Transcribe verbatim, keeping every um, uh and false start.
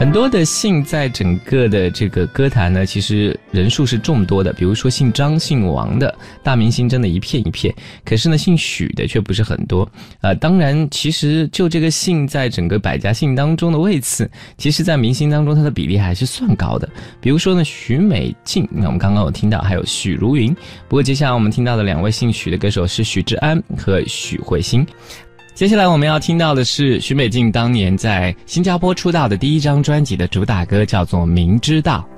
很多的姓在整个的这个歌坛呢，其实人数是众多的，比如说姓张姓王的大明星真的一片一片，可是呢姓许的却不是很多。呃，当然其实就这个姓在整个百家姓当中的位次，其实在明星当中它的比例还是算高的。比如说呢许美静，那我们刚刚有听到，还有许茹芸。不过接下来我们听到的两位姓许的歌手是许志安和许慧欣。接下来我们要听到的是许美静当年在新加坡出道的第一张专辑的主打歌，叫做《明知道》。